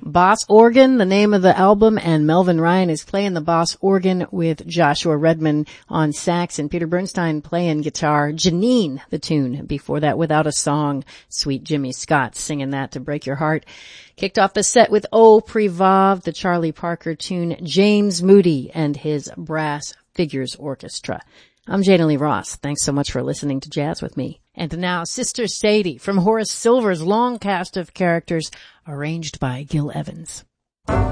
Boss Organ, the name of the album, and Melvin Ryan is playing the boss organ with Joshua Redman on sax and Peter Bernstein playing guitar. Janine, the tune. Before that, Without a Song, Sweet Jimmy Scott singing that to break your heart. Kicked off the set with O Privav, the Charlie Parker tune, James Moody and his Brass Figures Orchestra. I'm Jana Lee Ross. Thanks so much for listening to Jazz with me. And now Sister Sadie from Horace Silver's long cast of characters, arranged by Gil Evans.